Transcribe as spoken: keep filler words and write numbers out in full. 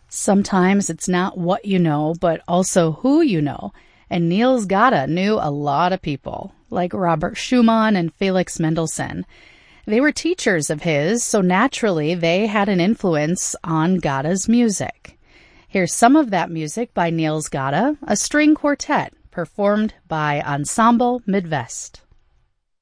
Sometimes it's not what you know, but also who you know. And Niels Gade knew a lot of people, like Robert Schumann and Felix Mendelssohn. They were teachers of his, so naturally they had an influence on Gade's music. Here's some of that music by Niels Gade, a string quartet, performed by Ensemble Midwest.